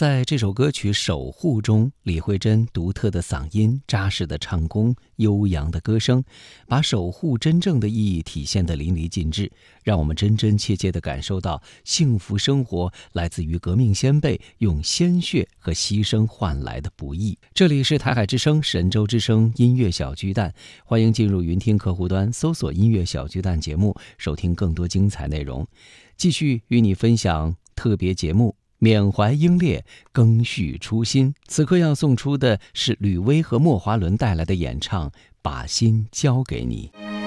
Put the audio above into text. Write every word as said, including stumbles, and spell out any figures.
在这首歌曲《守护》中，李慧珍独特的嗓音、扎实的唱功、悠扬的歌声，把守护真正的意义体现得淋漓尽致，让我们真真切切地感受到幸福生活来自于革命先辈用鲜血和牺牲换来的不易。这里是台海之声、神州之声音乐小巨蛋，欢迎进入云听客户端搜索音乐小巨蛋节目，收听更多精彩内容。继续与你分享特别节目，缅怀英烈，赓续初心。此刻要送出的是吕薇和莫华伦带来的演唱《把心交给你》。